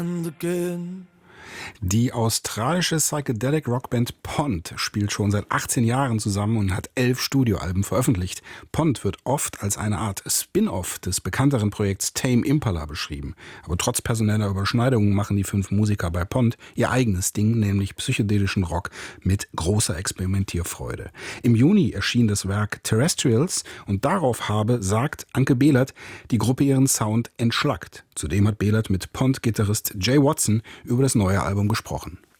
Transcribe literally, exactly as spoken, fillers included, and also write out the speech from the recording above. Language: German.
Die australische Psychedelic Rockband Pond spielt schon seit achtzehn Jahren zusammen und hat elf Studioalben veröffentlicht. Pond wird oft als eine Art Spin-off des bekannteren Projekts Tame Impala beschrieben. Aber trotz personeller Überschneidungen machen die fünf Musiker bei Pond ihr eigenes Ding, nämlich psychedelischen Rock mit großer Experimentierfreude. Im Juni erschien das Werk Terrestrials und darauf habe, sagt Anke Behlert, die Gruppe ihren Sound entschlackt. Zudem hat Behlert mit Pond-Gitarrist Jay Watson über das neue Album gesprochen.